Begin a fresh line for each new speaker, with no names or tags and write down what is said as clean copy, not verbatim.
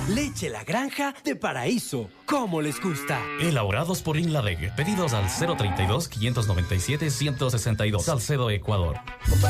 Leche La Granja de Paraíso. ¿Cómo les gusta?
Elaborados por Inladec. Pedidos al 032-597-162. Salcedo, Ecuador.